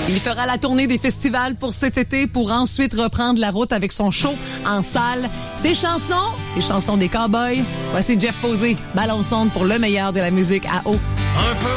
Il fera la tournée des festivals pour cet été pour ensuite reprendre la route avec son show en salle. Ses chansons, les chansons des cowboys. Voici Jeff Posey, Ballon sonde pour le meilleur de la musique à eau. Un peu